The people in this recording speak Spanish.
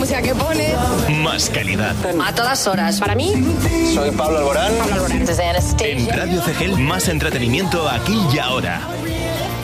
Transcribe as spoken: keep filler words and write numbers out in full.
música que pones. Más calidad. A todas horas. Para mí, Soy Pablo Alborán. Pablo Alborán. Desde Anastasia. En Radio C G L, más entretenimiento aquí y ahora.